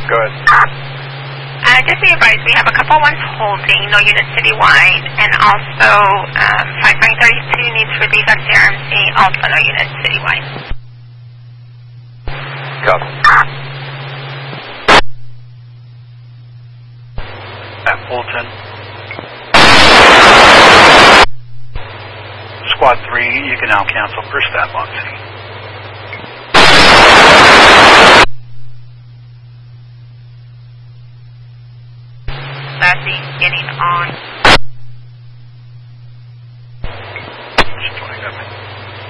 Go ahead. Just be advised, we have a couple ones holding, no units citywide, and also 5932 needs relief at CRMC, also no units citywide. Copy. At Fulton. Squad 3, you can now cancel per stat box.